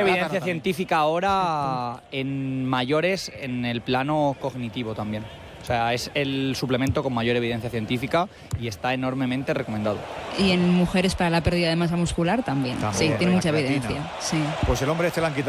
evidencia científica ahora en mayores en el plano cognitivo también. O sea, es el suplemento con mayor evidencia científica y está enormemente recomendado. Y en mujeres para la pérdida de masa muscular también. Sí, tiene mucha evidencia. Sí. Pues el hombre este le han quitado